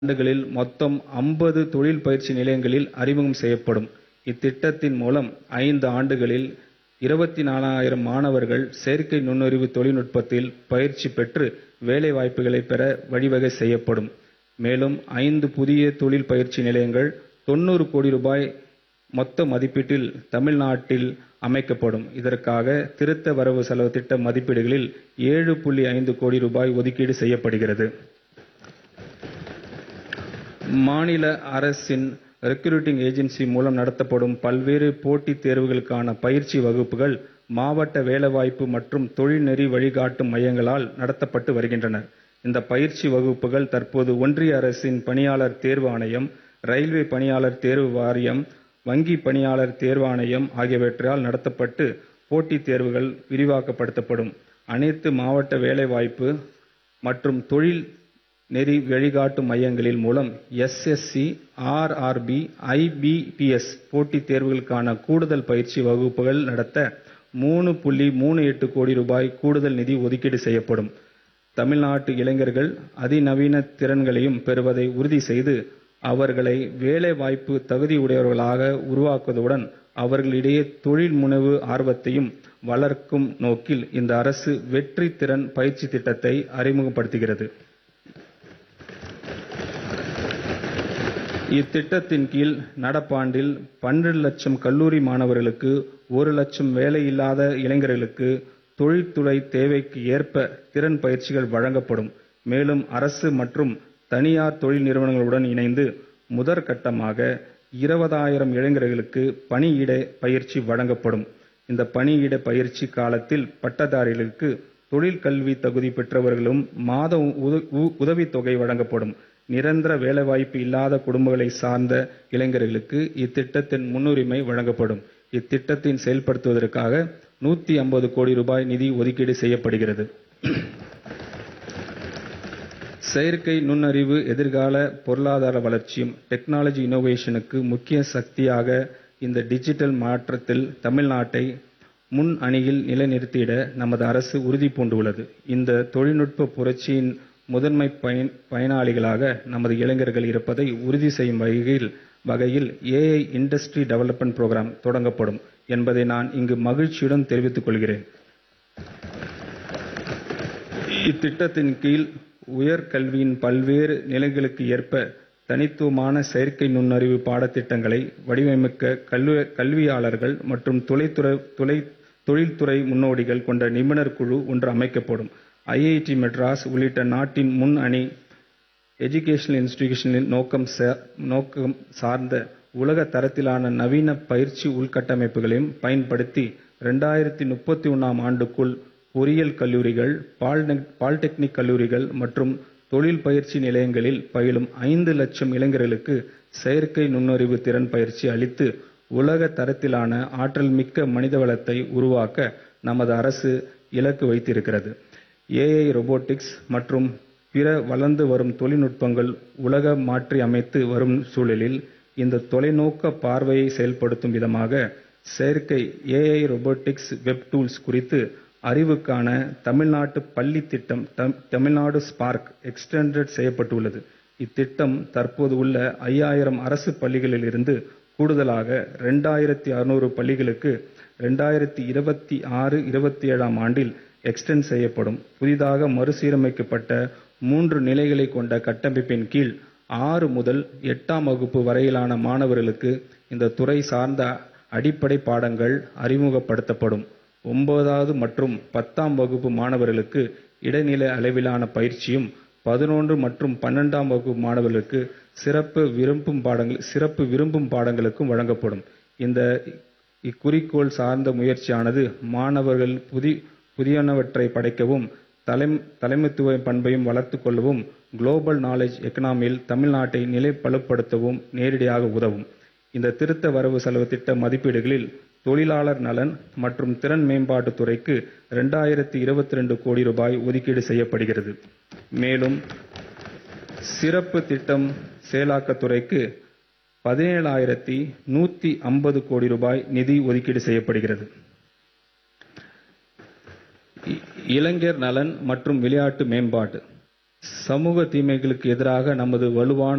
ஆண்டுகளில் மொத்தம் 50 தொழில் பயிற்சி நிலையங்களில் அறிமுகம் செய்யப்படும். இத்திட்டத்தின் மூலம் 5 ஆண்டுகளில் 24,000 மாணவர்கள் செயற்கை நுண்ணறிவு தொழில்நுட்பத்தில் பயிற்சி பெற்று வேலைவாய்ப்புகளை பெற வழிவகை செய்யப்படும். மேலும் 5 புதிய தொழில் பயிற்சி நிலையங்கள் 90 கோடி ரூபாய் மொத்த மதிப்பீட்டில் தமிழ்நாட்டில் அமைக்கப்படும். இதற்காக திருத்த வரவு செலவு திட்ட மதிப்பீடுகளில் 7.5 கோடி ரூபாய் ஒதுக்கீடு செய்யப்படுகிறது. மாநில அரசின் ரெக்ரூட்டிங் ஏஜென்சி மூலம் நடத்தப்படும் பல்வேறு போட்டித் தேர்வுகளுக்கான பயிற்சி வகுப்புகள் மாவட்ட வேலைவாய்ப்பு மற்றும் தொழில்நெறி வழிகாட்டும் மையங்களால் நடத்தப்பட்டு வருகின்றன. இந்த பயிற்சி வகுப்புகள் தற்போது ஒன்றிய அரசின் பணியாளர் தேர்வு ஆணையம், ரயில்வே பணியாளர் தேர்வு வாரியம், வங்கி பணியாளர் தேர்வாணையம் ஆகியவற்றால் நடத்தப்பட்டு போட்டித் தேர்வுகள் விரிவாக்கப்படுத்தப்படும். அனைத்து மாவட்ட வேலைவாய்ப்பு மற்றும் தொழில் நெறி வழிகாட்டும் மையங்களில் மூலம் எஸ்எஸ்சி, ஆர்ஆர்பி, ஐபிபிஎஸ் போட்டித் தேர்வுகளுக்கான கூடுதல் பயிற்சி வகுப்புகள் நடத்த 3.38 கோடி ரூபாய் கூடுதல் நிதி ஒதுக்கீடு செய்யப்படும். தமிழ்நாட்டு இளைஞர்கள் அதிநவீன திறன்களையும் பெறுவதை உறுதி செய்து அவர்களை வேலைவாய்ப்பு தகுதியுடையவர்களாக உருவாக்குவதுடன் அவர்களிடையே தொழில் முனைவு ஆர்வத்தையும் வளர்க்கும் நோக்கில் இந்த அரசு வெற்றி திறன் பயிற்சி திட்டத்தை அறிமுகப்படுத்துகிறது. இத்திட்டத்தின் கீழ் நடப்பாண்டில் 12 லட்சம் கல்லூரி மாணவர்களுக்கு, 1 லட்சம் வேலையில்லாத இளைஞர்களுக்கு தொழில்துறை தேவைக்கு ஏற்ப திறன் பயிற்சிகள் வழங்கப்படும். மேலும் அரசு மற்றும் தனியார் தொழில் நிறுவனங்களுடன் இணைந்து முதற்கட்டமாக 20,000 இளைஞர்களுக்கு பணியிட பயிற்சி வழங்கப்படும். இந்த பணியிட பயிற்சி காலத்தில் பட்டதாரிகளுக்கு தொழில் கல்வி தகுதி பெற்றவர்களும் மாத உதவித்தொகை வழங்கப்படும். நிரந்தர வேலைவாய்ப்பு இல்லாத குடும்பங்களை சார்ந்த இளைஞர்களுக்கு இத்திட்டத்தின் முன்னுரிமை வழங்கப்படும். இத்திட்டத்தின் செயல்படுத்துவதற்காக 150 கோடி ரூபாய் நிதி ஒதுக்கீடு செய்யப்படுகிறது. செயற்கை நுண்ணறிவு எதிர்கால பொருளாதார வளர்ச்சியும் டெக்னாலஜி இன்னோவேஷனுக்கு முக்கிய சக்தியாக இந்த டிஜிட்டல் மாற்றத்தில் தமிழ்நாட்டை முன் அணியில் நிலைநிறுத்திட நமது அரசு உறுதி பூண்டுள்ளது. இந்த தொழில்நுட்ப புரட்சியின் முதன்மை பயனாளிகளாக நமது இளைஞர்கள் இருப்பதை உறுதி செய்யும் வகையில் ஏஐ இண்டஸ்ட்ரி டெவலப்மெண்ட் புரோகிராம் தொடங்கப்படும் என்பதை நான் இங்கு மகிழ்ச்சியுடன் தெரிவித்துக் கொள்கிறேன். இத்திட்டத்தின் கீழ் உயர்கல்வியின் பல்வேறு நிலைகளுக்கு ஏற்ப தனித்துவமான செயற்கை நுண்ணறிவு பாடத்திட்டங்களை வடிவமைக்க கல்வியாளர்கள் மற்றும் தொழில்துறை முன்னோடிகள் கொண்ட நிபுணர் குழு ஒன்று அமைக்கப்படும். ஐஐடி மெட்ராஸ் உள்ளிட்ட நாட்டின் முன் அணி எஜுகேஷனல் இன்ஸ்டிடியூஷனின் நோக்கம் சார்ந்த உலக தரத்திலான நவீன பயிற்சி உள்கட்டமைப்புகளையும் பயன்படுத்தி 2031ஆம் ஆண்டுக்குள் பொறியியல் கல்லூரிகள், பாலிடெக்னிக் கல்லூரிகள் மற்றும் தொழில் பயிற்சி நிலையங்களில் பயிலும் 5 லட்சம் இளைஞர்களுக்கு செயற்கை நுண்ணறிவு திறன் பயிற்சி அளித்து உலக தரத்திலான ஆற்றல் மிக்க மனிதவளத்தை உருவாக்க நமது அரசு இலக்கு வைத்திருக்கிறது. ஏஐ, ரோபோட்டிக்ஸ் மற்றும் பிற வளர்ந்து வரும் தொழில்நுட்பங்கள் உலக மாற்றி அமைத்து வரும் சூழலில் இந்த தொலைநோக்க பார்வையை செயல்படுத்தும் விதமாக செயற்கை ஏஐ, ரோபோட்டிக்ஸ், வெப் டூல்ஸ் குறித்து அறிவுக்கான தமிழ்நாட்டு பள்ளி திட்டம் தமிழ்நாடு ஸ்பார்க் எக்ஸ்டெண்டட் செய்யப்பட்டுள்ளது. இத்திட்டம் தற்போது உள்ள 5,000 அரசு பள்ளிகளில் இருந்து கூடுதலாக 2,600 பள்ளிகளுக்கு 2026-27ஆம் ஆண்டில் எக்ஸ்டெண்ட் செய்யப்படும். புதிதாக மறுசீரமைக்கப்பட்ட 3 நிலைகளை கொண்ட கட்டமைப்பின் கீழ் 6 முதல் 8ஆம் வகுப்பு வரையிலான மாணவர்களுக்கு இந்த துறை சார்ந்த அடிப்படை பாடங்கள் அறிமுகப்படுத்தப்படும். 9வது மற்றும் 10ஆம் வகுப்பு மாணவர்களுக்கு இடைநிலை அளவிலான பயிற்சியும், 11 மற்றும் 12ஆம் வகுப்பு மாணவர்களுக்கு சிறப்பு விரும்பும் பாடங்களுக்கும் வழங்கப்படும். இந்த இக்குறிக்கோள் சார்ந்த முயற்சியானது மாணவர்கள் புதியனவற்றை படைக்கவும், தலைமைத்துவ பண்பையும் வளர்த்துக் கொள்ளவும், குளோபல் நாலேஜ் எக்கனாமியில் தமிழ்நாட்டை நிலைப்படுத்தவும் நேரடியாக உதவும். இந்த திருத்த வரவு செலவு திட்ட மதிப்பீடுகளில் தொழிலாளர் நலன் மற்றும் திறன் மேம்பாட்டுத் துறைக்கு 2022 கோடி ரூபாய் ஒதுக்கீடு செய்யப்படுகிறது. மேலும் சிறப்பு திட்டம் செயலாக்கத்துறைக்கு 17,150 கோடி ரூபாய் நிதி ஒதுக்கீடு செய்யப்படுகிறது. இளைஞர் நலன் மற்றும் விளையாட்டு மேம்பாடு. சமூக தீமைகளுக்கு எதிராக நமது வலுவான